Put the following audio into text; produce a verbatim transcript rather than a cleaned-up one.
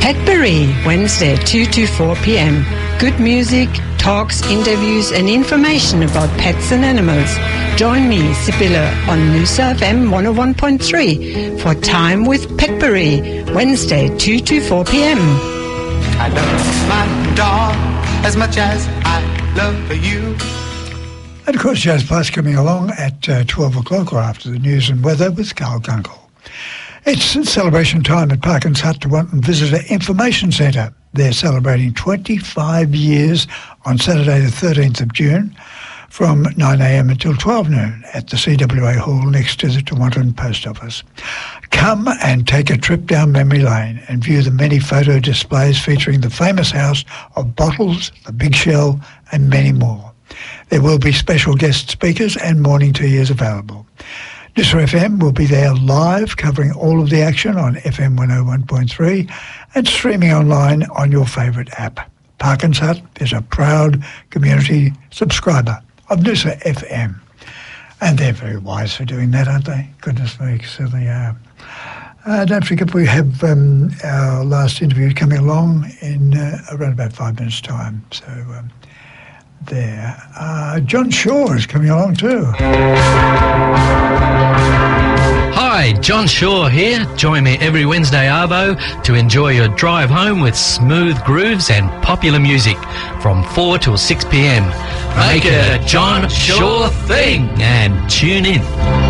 Petbury, Wednesday, two to four p.m. Good music, talks, interviews and information about pets and animals. Join me, Sibylla, on Noosa F M one oh one point three for Time with Petbury, Wednesday, two to four p.m. I love my dog as much as I love you. And of course, Jazz Plus coming along at uh, twelve o'clock or after the news and weather with Carl Gunkel. It's celebration time at Parkins Hut to Wanton Visitor Information Centre. They're celebrating twenty-five years on Saturday the thirteenth of June from nine a.m. until twelve noon at the C W A Hall next to the Tewantin Post Office. Come and take a trip down memory lane and view the many photo displays featuring the famous house of Bottles, the Big Shell and many more. There will be special guest speakers and morning tea is available. Noosa F M will be there live, covering all of the action on F M one oh one point three and streaming online on your favourite app. Parkins Hut is a proud community subscriber of Noosa F M. And they're very wise for doing that, aren't they? Goodness me, so they are. Uh, don't forget we have um, our last interview coming along in uh, around about five minutes' time. So um, there. Uh, John Shaw is coming along too. Hi, John Shaw here. Join me every Wednesday arvo to enjoy your drive home with smooth grooves and popular music from four till six p.m. Make it a John Shaw thing and tune in.